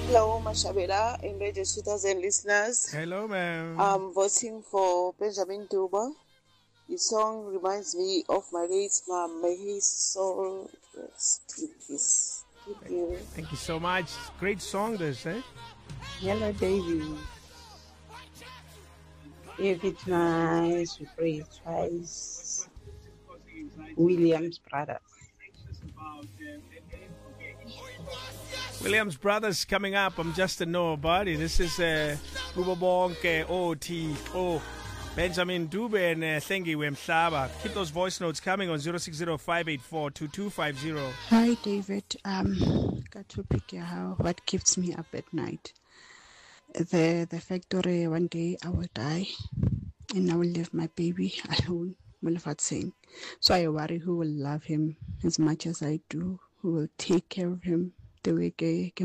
Hello, Mashabela and Radio 2000 listeners. Hello, ma'am. I'm voting for Benjamin Duba. His song reminds me of my late mom. May his soul rest in peace. Thank you. Thank you so much. Great song this, eh? Hello, David. If it's nice, we pray twice. Williams Brothers. Williams Brothers coming up. I'm just a nobody. This is Bubabonke OT Benjamin Dube and Thengi Wemhlaba. Keep those voice notes coming on 060-584-2250. Hi, David. Got to pick how what keeps me up at night. The factory, one day I will die and I will leave my baby alone. So I worry who will love him as much as I do, who will take care of him the way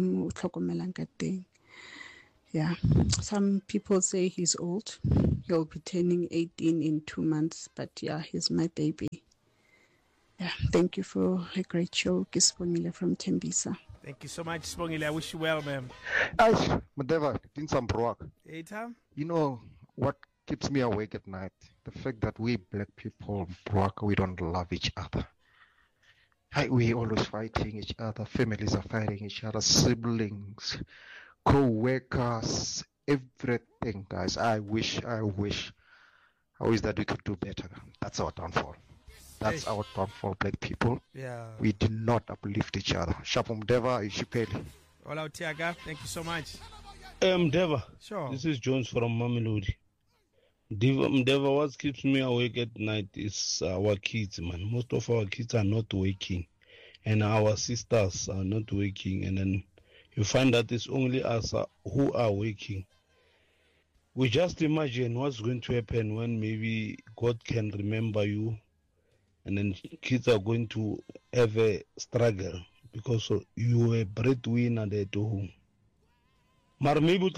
yeah. Some people say he's old. He'll be turning 18 in 2 months, but yeah, he's my baby. Yeah, thank you for a great show. Kisbongile from Tembisa. Thank you so much, Spongile. I wish you well, ma'am. Madeva, in some rock. Hey, Tom? You know what keeps me awake at night? The fact that we black people, Brock, we don't love each other. We always fighting each other. Families are fighting each other. Siblings, co-workers, everything, guys. I wish that we could do better. That's our downfall. That's our downfall, black people. Yeah. We do not uplift each other. Shapum Deva, Ishipeli. All out, Tiaga. Thank you so much. Deva. Sure. This is Jones from Mamelodi. Deva, what keeps me awake at night is our kids, man. Most of our kids are not waking, and our sisters are not waking, and then you find that it's only us who are waking. We just imagine what's going to happen when maybe God can remember you, and then kids are going to have a struggle because you were a breadwinner there to home. But maybe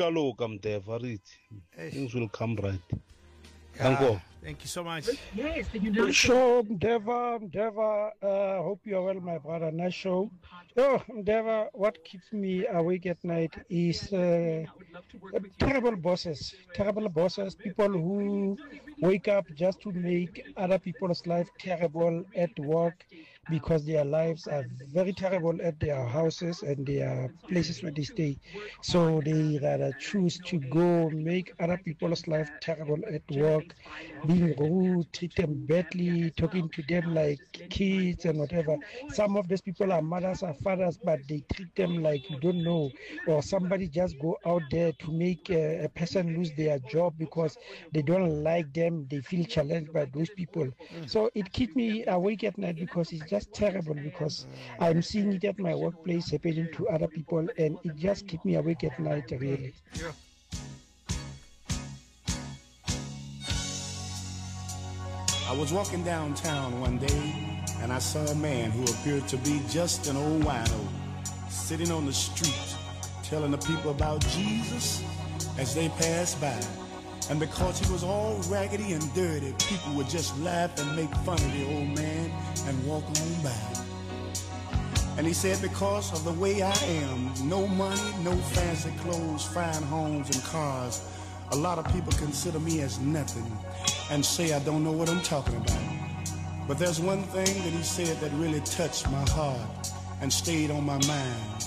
things will come right. Thank you so much. Show, Deva, hope you are well, my brother. Nice show. Oh, Deva, what keeps me awake at night is terrible bosses, people who wake up just to make other people's life terrible at work because their lives are very terrible at their houses and their places where they stay. So they rather choose to go make other people's life terrible at work, being rude, treat them badly, talking to them like kids and whatever. Some of these people are mothers or fathers, but they treat them like you don't know. Or somebody just go out there to make a person lose their job because they don't like them. They feel challenged by those people. So it keeps me awake at night because it's just terrible because I'm seeing it at my workplace happening to other people and it just keeps me awake at night, really. Yeah. I was walking downtown one day and I saw a man who appeared to be just an old wino sitting on the street telling the people about Jesus as they passed by. And because he was all raggedy and dirty, people would just laugh and make fun of the old man and walk on by. And he said, because of the way I am, no money, no fancy clothes, fine homes and cars, a lot of people consider me as nothing and say I don't know what I'm talking about. But there's one thing that he said that really touched my heart and stayed on my mind.